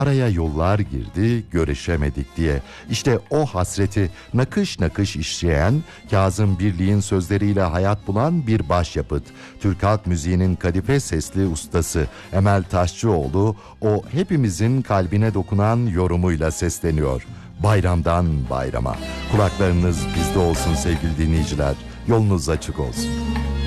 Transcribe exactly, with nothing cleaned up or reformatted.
Araya yollar girdi, görüşemedik diye. İşte o hasreti nakış nakış işleyen, Kazım Birliğin sözleriyle hayat bulan bir başyapıt. Türk halk müziğinin kadife sesli ustası Emel Taşçıoğlu, o hepimizin kalbine dokunan yorumuyla sesleniyor. Bayramdan bayrama. Kulaklarınız bizde olsun sevgili dinleyiciler. Yolunuz açık olsun.